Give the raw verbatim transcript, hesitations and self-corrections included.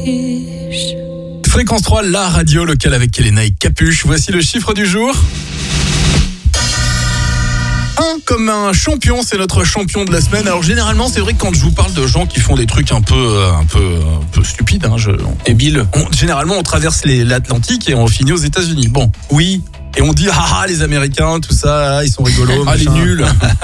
Fréquence trois, la radio locale avec Elena et Capuche. Voici le chiffre du jour. Un comme un champion, c'est notre champion de la semaine. Alors généralement, c'est vrai que quand je vous parle de gens qui font des trucs un peu, un peu, un peu stupides, hein, je, débiles, on, généralement on traverse les, l'Atlantique et on finit aux États-Unis. Bon, oui. Et on dit, ah, ah les Américains, tout ça, ils sont rigolos. Ah, les nuls.